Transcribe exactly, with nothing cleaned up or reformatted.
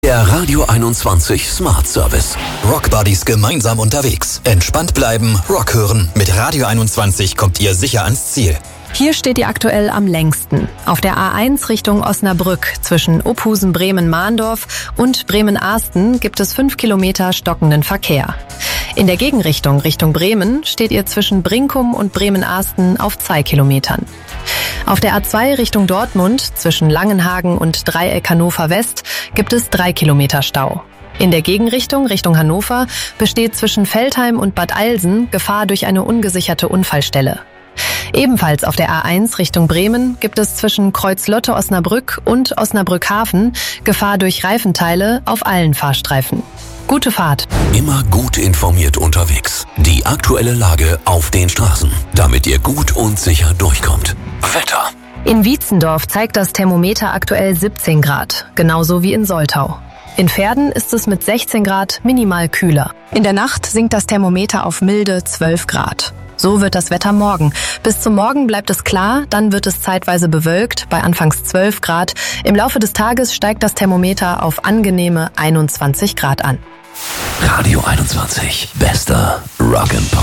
Der Radio einundzwanzig Smart Service. Rock Buddies gemeinsam unterwegs. Entspannt bleiben, Rock hören. Mit Radio einundzwanzig kommt ihr sicher ans Ziel. Hier steht ihr aktuell am längsten. Auf der A eins Richtung Osnabrück zwischen Ophusen-Bremen-Mahndorf und Bremen-Arsten gibt es fünf Kilometer stockenden Verkehr. In der Gegenrichtung Richtung Bremen steht ihr zwischen Brinkum und Bremen-Arsten auf zwei Kilometern. Auf der A zwei Richtung Dortmund zwischen Langenhagen und Dreieck Hannover West gibt es drei Kilometer Stau. In der Gegenrichtung Richtung Hannover besteht zwischen Veltheim und Bad Eilsen Gefahr durch eine ungesicherte Unfallstelle. Ebenfalls auf der A eins Richtung Bremen gibt es zwischen Kreuzlotte-Osnabrück und Osnabrück-Hafen Gefahr durch Reifenteile auf allen Fahrstreifen. Gute Fahrt. Immer gut informiert unterwegs. Die aktuelle Lage auf den Straßen, damit ihr gut und sicher durchkommt. Wetter. In Wietzendorf zeigt das Thermometer aktuell siebzehn Grad, genauso wie in Soltau. In Verden ist es mit sechzehn Grad minimal kühler. In der Nacht sinkt das Thermometer auf milde zwölf Grad. So wird das Wetter morgen. Bis zum Morgen bleibt es klar, dann wird es zeitweise bewölkt, bei anfangs zwölf Grad. Im Laufe des Tages steigt das Thermometer auf angenehme einundzwanzig Grad an. Radio einundzwanzig. Bester Rock'n'Pop.